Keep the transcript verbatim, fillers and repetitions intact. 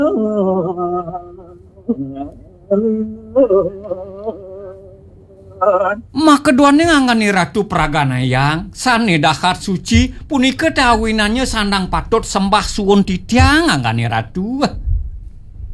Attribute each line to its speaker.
Speaker 1: Mah keduanya ngangani Ratu Praganayang sane dahar suci punika dawinannya sandang patut sembah suwun didang ngangani Ratu.